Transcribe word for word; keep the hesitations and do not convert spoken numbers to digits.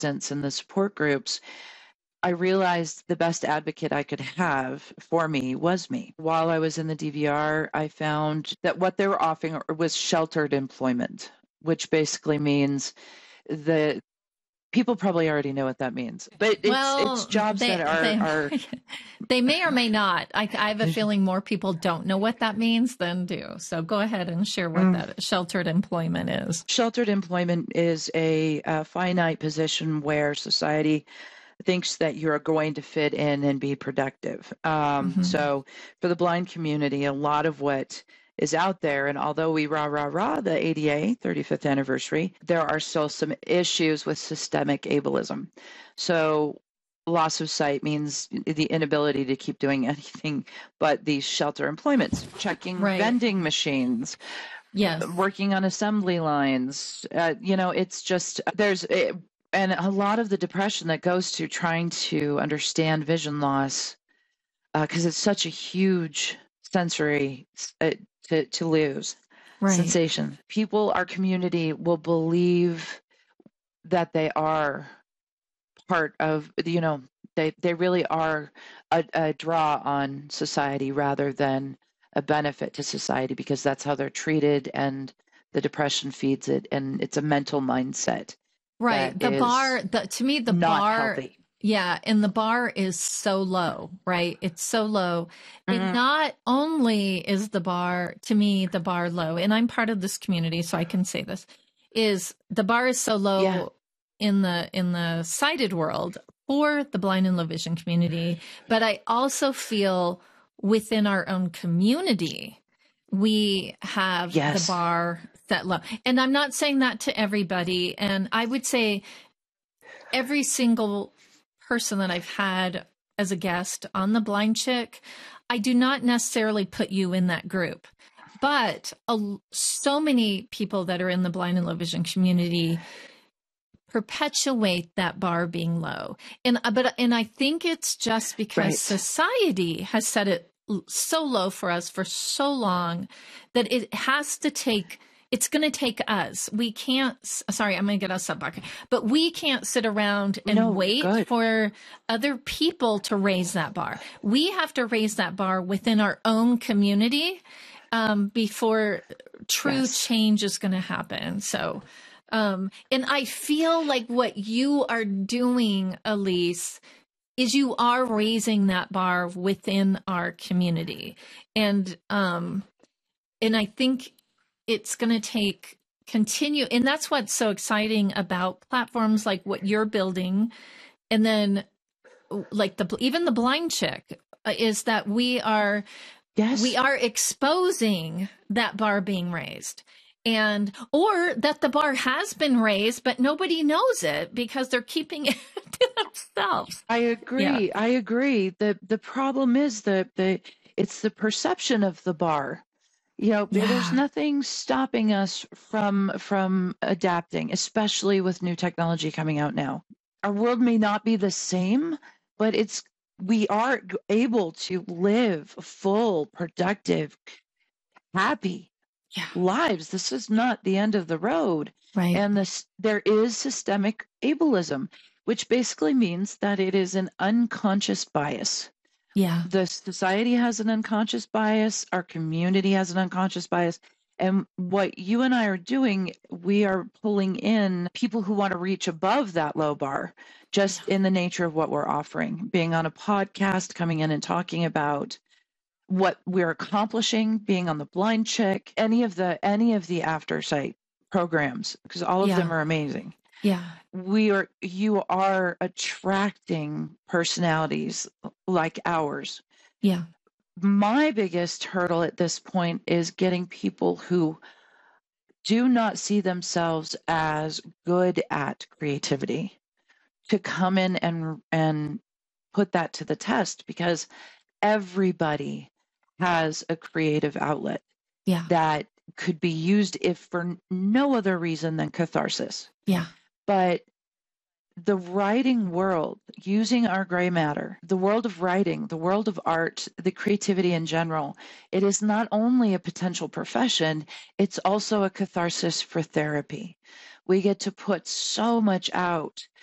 assistance and the support groups, I realized the best advocate I could have for me was me. While I was in the D V R, I found that what they were offering was sheltered employment, which basically means the people probably already know what that means, but it's well, it's jobs they, that are they, are they may or may not. I, I have a feeling more people don't know what that means than do. So go ahead and share what mm. that sheltered employment is. Sheltered employment is a, a finite position where society thinks that you're going to fit in and be productive. Um, mm-hmm. So for the blind community, a lot of what is out there, and although we rah, rah, rah, the A D A thirty-fifth anniversary, there are still some issues with systemic ableism. So loss of sight means the inability to keep doing anything but these shelter employments, checking right. vending machines, yes, working on assembly lines. Uh, you know, it's just, there's, it, and a lot of the depression that goes to trying to understand vision loss, because uh, it's such a huge sensory uh, to, to lose right. sensation. People, our community will believe that they are part of, you know, they, they really are a, a draw on society rather than a benefit to society, because that's how they're treated and the depression feeds it. And it's a mental mindset. Right. The bar, the, to me, the bar, healthy. yeah. And the bar is so low, right? It's so low. Mm-hmm. And not only is the bar, to me, the bar low, and I'm part of this community, so I can say this, is the bar is so low yeah. in the, in the sighted world for the blind and low vision community. But I also feel within our own community, we have yes. the bar that low. And I'm not saying that to everybody. And I would say every single person that I've had as a guest on The Blind Chick, I do not necessarily put you in that group. But uh, so many people that are in the blind and low vision community perpetuate that bar being low. And, but, and I think it's just because right. society has set it so low for us for so long that it has to take, it's going to take us. We can't, sorry, I'm going to get us up back, but we can't sit around and no, wait good. for other people to raise that bar. We have to raise that bar within our own community um, before true yes. change is going to happen. So, um, and I feel like what you are doing, Elise, is you are raising that bar within our community. And, um, and I think it's going to take continue. And that's what's so exciting about platforms like what you're building. And then like the, even the Blind Chick is that we are, yes. we are exposing that bar being raised. And, or that the bar has been raised, but nobody knows it because they're keeping it to themselves. I agree. Yeah. I agree. The, the problem is that the, it's the perception of the bar. You know, yeah. there's nothing stopping us from, from adapting, especially with new technology coming out now. Our world may not be the same, but it's, we are able to live full, productive, happy Yeah. lives. This is not the end of the road. Right. And this, there is systemic ableism, which basically means that it is an unconscious bias. Yeah. The society has an unconscious bias. Our community has an unconscious bias. And what you and I are doing, we are pulling in people who want to reach above that low bar, just yeah. in the nature of what we're offering, being on a podcast, coming in and talking about what we're accomplishing, being on the Blind Chick, any of the any of the after sight programs, because all of yeah. them are amazing. Yeah. We are you are attracting personalities like ours. Yeah. My biggest hurdle at this point is getting people who do not see themselves as good at creativity to come in and and put that to the test, because everybody has a creative outlet yeah. that could be used if for no other reason than catharsis. Yeah. But the writing world, using our gray matter, the world of writing, the world of art, the creativity in general, it is not only a potential profession, it's also a catharsis for therapy. We get to put so much out